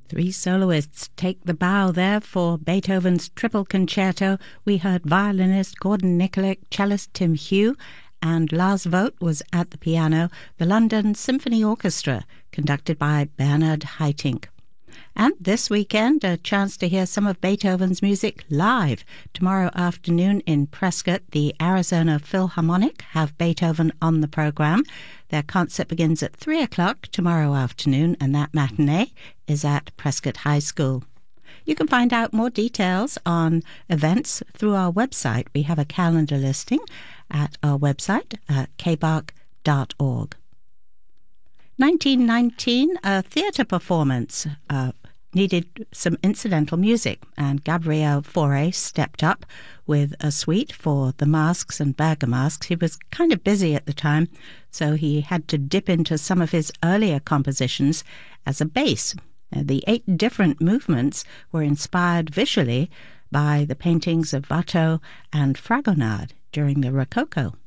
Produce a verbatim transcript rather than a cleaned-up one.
Three soloists take the bow there for Beethoven's Triple Concerto. We heard violinist Gordon Nikolic, cellist Tim Hugh, and Lars Vogt was at the piano, the London Symphony Orchestra, conducted by Bernard Haitink. And this weekend, a chance to hear some of Beethoven's music live. Tomorrow afternoon in Prescott, the Arizona Philharmonic have Beethoven on the program. Their concert begins at three o'clock tomorrow afternoon, and that matinee is at Prescott High School. You can find out more details on events through our website. We have a calendar listing at our website at k b a r c dot org. nineteen nineteen, a theatre performance uh, needed some incidental music, and Gabriel Fauré stepped up with a suite for the Masks and Bergamasques. He was kind of busy at the time, so he had to dip into some of his earlier compositions as a bass. Uh, the eight different movements were inspired visually by the paintings of Watteau and Fragonard during the Rococo.